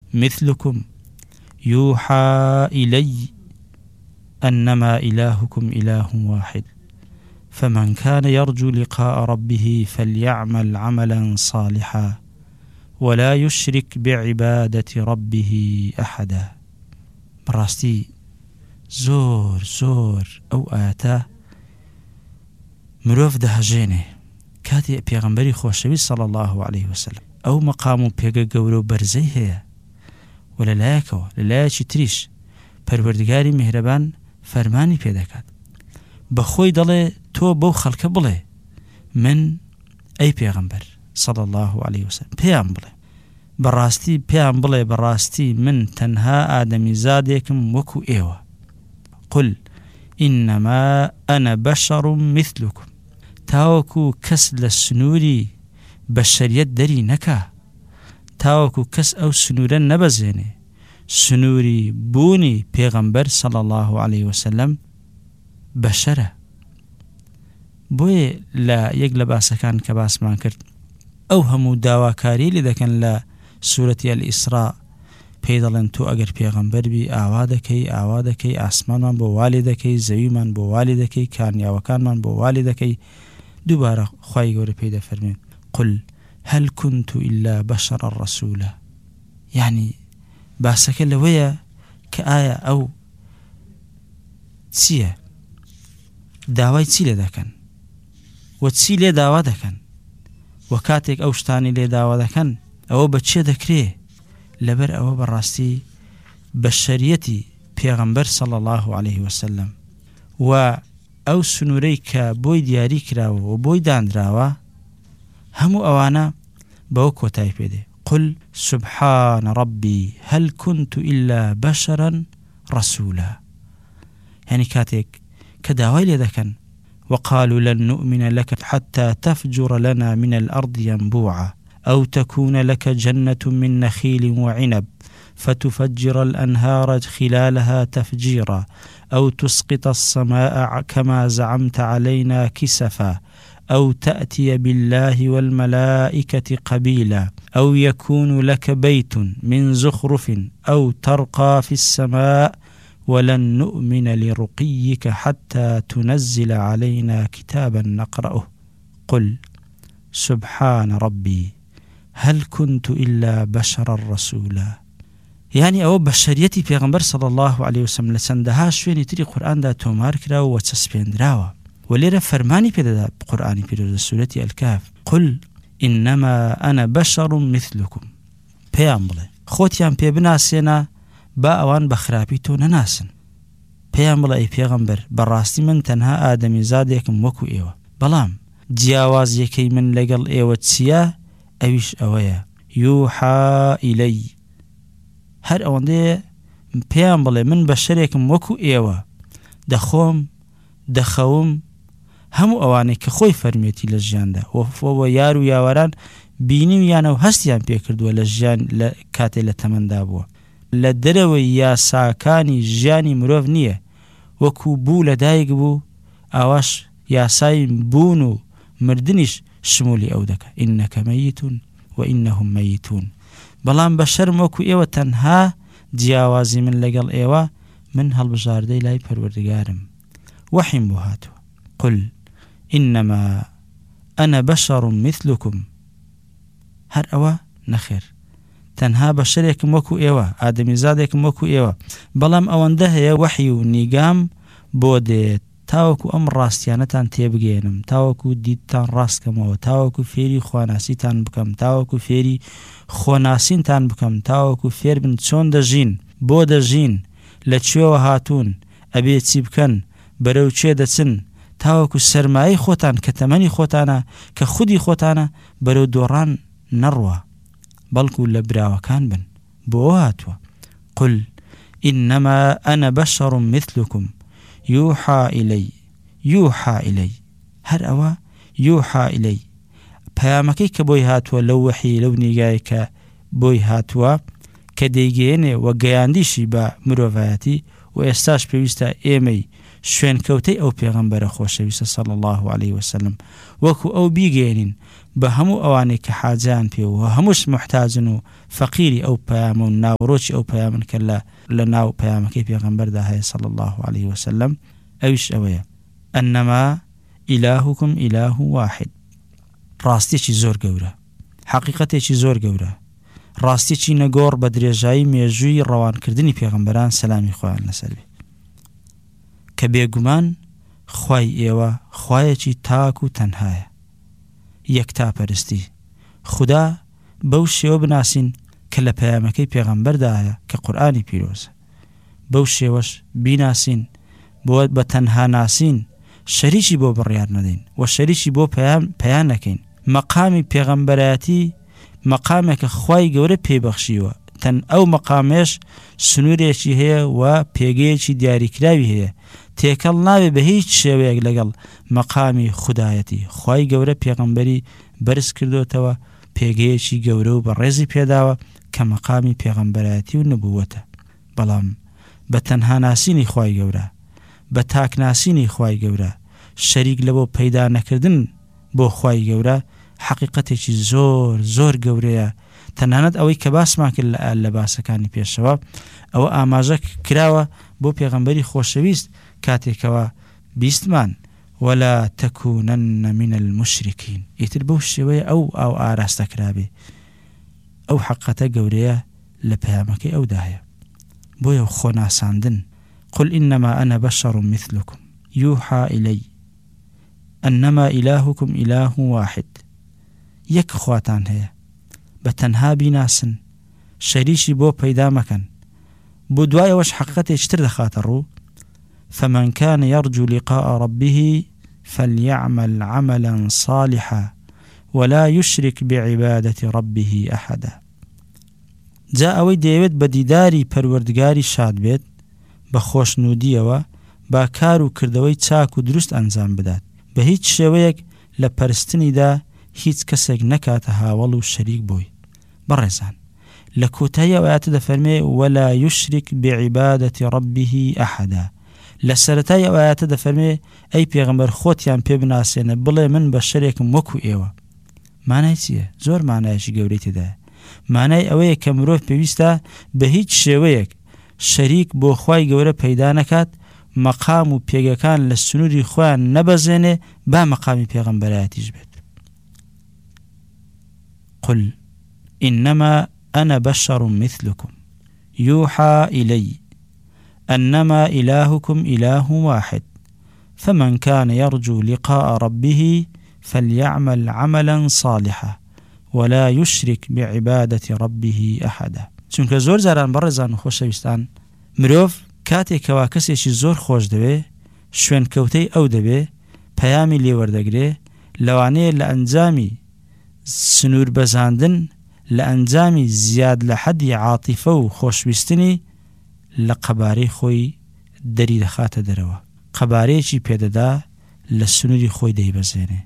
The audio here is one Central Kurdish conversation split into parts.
مثلكم يوحى إلي أنما إلهكم إله واحد فمن كان يرجو لقاء ربه فليعمل عملا صالحا ولا يشرك بعبادة ربه أحدا. براستي زور أو آتا مروف دهجينه كاتي پیغمبری خوشوی صلى الله عليه وسلم أو مقام پیغا قولو برزي هي ولا لايكو للايكي تريش پروردگاری مهربان فرمانی پیدا کات بخوی دڵێ تۆ بەو خەڵکە بڵێ من ئەی پێغەمبەر صلى الله عليه وسلم پێیان بڵێ بەڕاستی پێیان بڵێ بەڕاستی من تەنها ئادەمی زادێکم وەکو ئێوە قل إنما أنا بشر مثلكم تاوەکو کەس لە سنووری بەشەریەت دەری نەکا تاوەکو کەس ئەو سنوورە نەبەزێنێ سنووری بوونی پێغەمبەر صلى الله عليه وسلم بەشەرە. بۆیە لە یەک لە باسەکان کە باسمان کرد ئەو هەموو داواکاری لێ دەکەن لە سوورەتی ئەلئیسرا پێی دەڵێن تۆ ئەگەر پێغەمبەر بی ئاوا دەکەی ئاسمانمان بۆ والی دەکەی زەویمان بۆ والی دەکەی کانیاوەکانمان بۆ والی دەکەی. دووبارە خوای گەورە پێی دەفەرمێ قل هل كنت إلا بشرا رسولا. يعني باسەکە لەوەیە کە ئایا ئەو چییە داوای چی لێ دەکەن و چی لێ داوا دەکەن و کاتێک ئەو شتانی لێ داوا دەکەن ئەوە بە چێ دەکرێ لەبەر ئەوە بەڕاستی بەشەریەتی پێغەمبەر صلى الله عليه وسلم و ئەو سنوورەی کە بۆی دیاری کراوە و بۆی دانراوە هەموو ئەوانە بەوە کۆتای پێدێ قل سبحان ربي هل كنت إلا بشرا رسولا. يعني كاتك كداوي لذكن وقالوا لن نؤمن لك حتى تفجر لنا من الأرض ينبوعا أو تكون لك جنة من نخيل وعنب فتفجر الأنهار خلالها تفجيرا أو تسقط السماء كما زعمت علينا كسفا أو تأتي بالله والملائكة قبيلا أو يكون لك بيت من زخرف أو ترقى في السماء ولن نؤمن لرقيك حتى تنزل علينا كتابا نقرأه قل سبحان ربي هل كنت إلا بشرا رسولا. يعني أو بشريتي پیغمبر صلى الله عليه وسلم لسندها شويني تري قرآن دا تومار كراو وتسبين دراوا وليرا فرماني بيدا بقرآني بيدا سورة الكهف قل إنما أنا بشر مثلكم. پیام بڵێ خۆتیان پێ بناسێنە با ئەوان بەخراپی تۆ نەناسن. پیام بڵێ ئەی پێغەمبەر بەڕاستی من تەنها ئادەمی زادێکم وەکو ئێوە بەڵام جیاوازیەکەی من لەگەڵ ئێوە چییە ئەویش ئەوەیە یوحا ئیلەی هەر ئەوەندەیە پیام بڵێ من بەشەرێکم وەکو ئێوە دەخۆم دەخەوم هەموو ئەوانەی کە خۆی فەرمێتی لە ژیاندا وە یار و یاوەران بینیویانە و هەستیان پێکردووە لە ژیان لە کاتێ لە تەمەندا بووە لە دەرەوەی یاساکانی ژیانی مرۆڤ نییە وەکو بوو لە دایک بوو ئاواش یاسای بوون و مردنیش شمولی ئەو دەکە ئینەکە مەیتون و ئینەهم مەیتون. بەڵام بەشەرم وەکو ئێوە تەنها جیاوازی من لەگەڵ ئێوە من هەڵبژاردەی لای پەروەردگارم وحیم بۆ هاتووە قل إنما أنا بشر مثلكم. هر أوا نخير تنها بشريكم وكو إيوا آدمي زاديكم وكو إيوا بلام أوانده هي وحي ونيقام بودي تاوكو أم راستيانتان تيبگينم تاوكو ديدتان راستكم تاوكو فيري خواناسيتان بكم تاوكو فيري خواناسينتان بكم تاوكو فير بن چون دجين بودا جين لچيو هاتون أبي تسيبكن برو چه دچن تاوەکو سەرمایی خۆتان کە تەمەنی خۆتانە کە خودی خۆتانە بەرەو دۆڕان نەڕوە بەڵکو لە براوەکان بن بۆ هاتووە قل إنما أنا بشر مثلكم يوحى إلي هەر ئەوە يوحى إلي پەیامەکەی کە بۆی هاتووە لەو وەحی لەو نیگای کە بۆی هاتووە کە دەیگەێنێ وە گەیاندیشی بە مرۆڤایەتی و ئێستاش پێویستە ئێمەی شوێن کەوتەی ئەو پێغەمبەرە خۆشەویستە صلی الله عليه وسلم وەکو ئەو بیگەێنین بهمو أواني كحاجان فيه وهموش محتاجن فقيري أو بيامون ناوروش أو بيامن كلا لناو بيام كيف يغنبر ده صلى الله عليه وسلم أوش أويا أنما إلهكم إله واحد راستي زور قورة حقيقتي زور قورة راستي نقور بدرجاي ميجوي روان كردني بيغنبران سلامي خوان لسلبي كبيقمان خواي إيوا خواي تاكو تنهايا یەکتا پەرستی خدا بەو شێوە بناسین کە لە پەیامەکەی پێغەمبەردایە کە قورئانی پیرۆزە بەو شێوەش بیناسین بۆ بە تەنها ناسین شەریکی بۆ بڕیار نەدەین و شەریکی بۆ پەیان نەکەین مەقامی پێغەمبەرایەتی مەقامێکە خوای گەورە پێبەخشیوە تەن ئەو مەقامێش سنوورێکی هەیە و پێگەیەکی دیاریکراوی هەیە تێکەڵ ناوێ بە هیچ شێوەیەک لەگەڵ مەقامی خودایەتی خوای گەورە پێغەمبەری بەرز کردوتەوە پێگەیەکی گەورە و بەڕێزی پێداوە کە مەقامی پێغەمبەرایەتی و نبووەتە بەڵام بە تەنها ناسینی خوای گەورە بە تاکناسینی خوای گەورە شەریک لەبۆ پەیدا نەکردن بۆ خوای گەورە حقیقەتێکی زۆر زۆر گەورەیە تەنانەت ئەوەی کە باسمان کرد لە باسەکانی پێشەوە ئەوە ئاماژە کراوە بۆ پێغەمبەری خۆشەویست کاتێکەوە بیستمان ولا تكونن من المشركين ئیتر بەو شێوەیە ئەو ئاراستە کرابێ ئەو حقەتە گەورەیە لە پەیامەکەی ئەودا هەیە بۆیە خۆ ناساندن قل إنما أنا بشر مثلكم يوحى إلي أنما إلهكم إله واحد یەک خواتان هەیە بە تەنها بیناسن شەریکی بۆ پەیدا مەکەن بۆ دوایەوەش حقیقەتێکتر دەخاتە ڕوو فمن كان يرجو لقاء ربه فليعمل عملا صالحا ولا يشرك بعبادة ربه أحدا جاء أوي ديويد بديداري پروردگاري شاد بيت بخوش نوديوه با كارو كردوي چاكو درست انزام بدات بهيچ شويك لپرستني دا هیچ کەسێک نەکاتە هاوڵ و شەریک بۆی بەڕێزان لە کۆتایی ئەوەیەتە دەفەرمێ ولا يشرك بعبادة ربه أحدا لە سەرەتای ئەوەیەتە دەفەرمێ ئەی پێغەمبەر خۆتیان پێ بناسێنە بڵێ من بەشەرێکم وەکو ئێوە مانای چییە؟ زۆر مانایەکی گەورەی تێدایە مانای ئەوەیە کە مرۆڤ پێویستە بە هیچ شێوەیەک شەریک بۆ خوای گەورە پەیدا نەکات مەقام و پێگەکان لە سنووری خۆیان نەبەزێنێ با مەقامی پێغەمبەرایەتیش بێت قل إنما أنا بشر مثلكم يوحى إلي أنما إلهكم إله واحد فمن كان يرجو لقاء ربه فليعمل عملا صالحا ولا يشرك بعبادة ربه أحدا چونکە زۆر جاران بەڕێزان و خۆشەویستان مرۆڤ کاتێکەوە کەسێکی زۆر خۆش دەوێ شوێن کەوتەی ئەو دەبێ پەیامی لێوەردەگرێ لەوانەیە لە ئەنجامی سنوور بەزاندن لە ئەنجامی زیاد لە حەدی عاتیفە و خۆشویستنی لە قەبارەی خۆی دەری دەخاتە دەرەوە قەبارەیەکی پێدەدا لە سنووری خۆی دەیبەزێنێ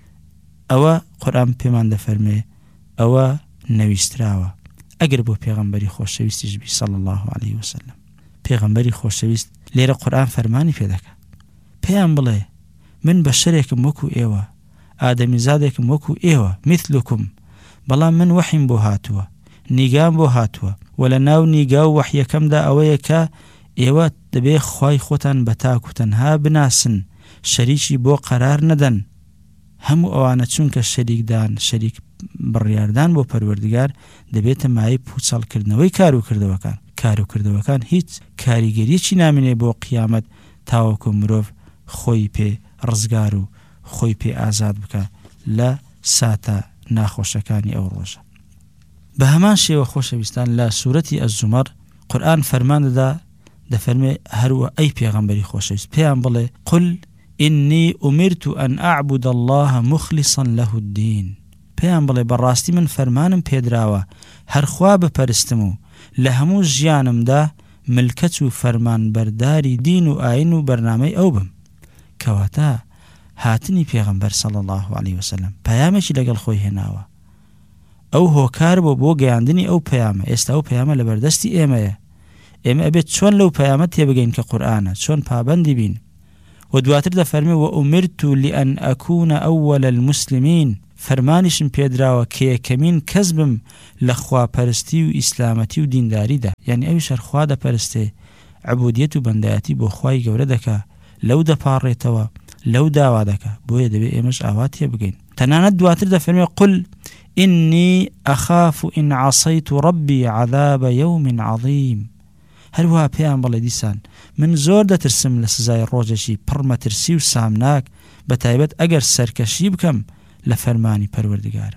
ئەوە قورئان پێمان دەفەرمێ ئەوە نەویستراوە ئەگەر بۆ پێغەمبەری خۆشەویستیش بی صلی الله عليه وسلم پێغەمبەری خۆشەویست لێرە قورئان فەرمانی پێدەکا پێیان بڵێ من بەشەرێکم وەکو ئێوە ئادەمیزادێکم وەکو ئێوە مثلكم بەڵام من وحیم بۆ هاتووە نیگام بۆ هاتووە و لە ناو نیگا و وحیەکەمدا ئەوەیە کە ئێوە دەبێ خوای خۆتان بە تاک و تەنها بناسن شەریکی بۆ قەرار نەدەن هەموو ئەوانە چونکە شەریکدان شەریک بڕیاردان بۆ پەروەردگار دەبێتە مایە پوچەڵکردنەوەی کاروکردەوەکان هیچ کاریگەریەکی نامێنێ بۆ قیامەت تاوەکو مرۆڤ خۆی پێ ڕزگار و خۆی پێ ئازاد بکە لە ساتە ناخۆشەکانی ئەو ڕۆژە بە هەمان شێوە خۆشەویستان لە سوورەتی ئەززومەر قورئان فەرمان دەفەرمێ هەروە ئەی پێغەمبەری خۆشەویست پێیان بڵێ قل إني أمرت أن أعبد الله مخلصا له الدين پێیان بڵێ بەڕاستی من فەرمانم پێدراوە هەر خوا بپەرستم و لە هەموو ژیانمدا ملکەت و فەرمانبەرداری دین و ئاین و بەرنامەی ئەو بم کەواتە هاتنی پێغەمبەر صلی الله عليه وسلم پەیامێکی لەگەڵ خۆی هێناوە ئەو هۆکار بۆ گەیاندنی ئەو پەیامە ئێستا ئەو پەیامە لە بەردەستی ئێمەیە ئێمە ئەبێت چۆن لەو پەیامە تێبگەین کە قورئانە چۆن پابەندی بین و دواتر دەفەرمێ وأمرت لأن أكون أول المسلمين فەرمانیشم پێدراوە کە یەکەمین کەس بم لە خواپەرستی و ئیسلامەتی و دینداریدا، یعنی ئەویش هەر خوا دەپەرستێ، عبودیەت و بەندایەتی بۆ خوای گەورە دەکا، لەو دەپاڕێتەوە، لەو داوا دەکا. بۆیە دەبێت ئێمەش ئاوات هێ بگەین. تەنانەت دواتر دەفەرمێ قل إني أخاف إن عصيت ربي عذاب يوم عظيم. هەروەها پێیان بڵێ دیسان من زۆر دەترسم لە سزای ڕۆژێکی پڕ مەترسی و سامناک، بە تایبەت ئەگەر سەرکەشی بکەم لە فەرمانی پەروەردگارم.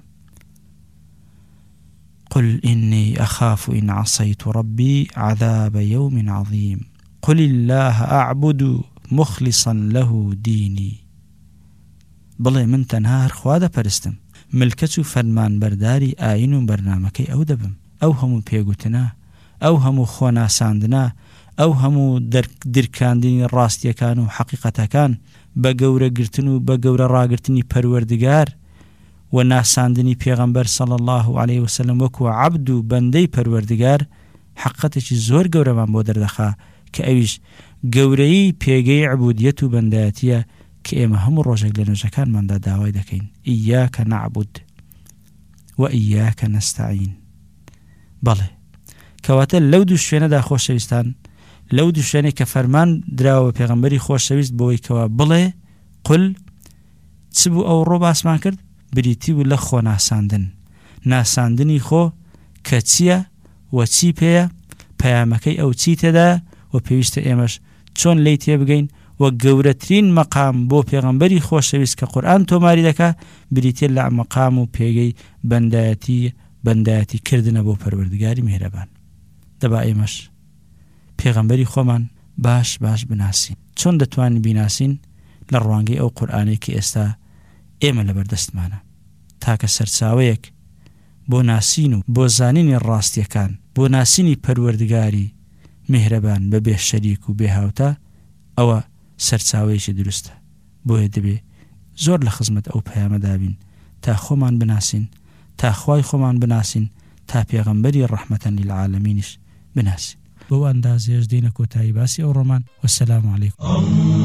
قل إني أخاف إن عصيت ربي عذاب يوم عظيم قل الله أعبد مخلصا له ديني. بڵێ من تەنها هەر خوا دەپەرستم، ملکەت و فەرمان بەرداری ئاین و بەرنامەکەی ئەو دەبم. ئەو هەموو پێگوتنە، ئەو هەموو خۆناساندنە، ئەو هەموو درکاندنی ڕاستیەکان و حەقیقەتەکان بە گەورەگرتن و بە گەورە ڕاگرتنی پەروەردگار و ناساندنی پێغەمبەر صلی الله عليه وسلم وەکو عەبد و بەندەی پەروەردگار حەقیقەتێکی زۆر گەورەمان بۆ دەردەخا کە ئەویش گەورەی پێگەی عبودیەت و بەندایەتیە کە ئێمە هەموو ڕۆژێک لە نوێژەکانماندا داوای دەکەین ئیاکە نەعبود و ئیاکە نەستەعین. بەڵێ کەواتە لەو دوو شوێنەدا خۆشەویستان، لەو دوو شوێنێک کە فەرمان دراوە بە پێغەمبەری خۆشەویست بۆی کەوا بڵێ قل چ بوو ئەو ڕۆ باسمان کرد؟ بریتی بوو لە خۆ ناساندن، ناساندنی خۆ کە چییە و چی پێیە، پەیامەکەی ئەو چی تێدا و پێویستە ئێمەش چۆن لی تێ بگەین و گەورەترین مەقام بۆ پێغەمبەری خۆشەویست کە قورئان تۆماری دەکا بریتە لە مەقام و پێگەی بەندایەتی کردنە بۆ پەروەردگاری میهرەبان. دەبا ئێمەش پێغەمبەری خۆمان باش بناسین. چۆن دەتوانین بیناسین؟ لە ڕوانگەی ئەو قورئانەی کە ئێستا ئێمە لەبەردەستمانە، تاکە سەرچاوەیەک بۆ ناسین و بۆ زانینی ڕاستیەکان، بۆ ناسینی پەروەردگاری میهرەبان بە بێ شەریک و بێ هاوتا، ئەوە سەرچاوەیەکی دروستە. بۆیە دەبێ زۆر لە خزمەت ئەو پەیامەدا بین تا خۆمان بناسین، تا خوای خۆمان بناسین، تا پێغەمبەری ڕەحمەتەن للعالەمینیش بناسین. بۆ ئەندازێش دێنە کۆتایی باسی ئەو ڕۆمان. وەسەلام عەلەیکوم.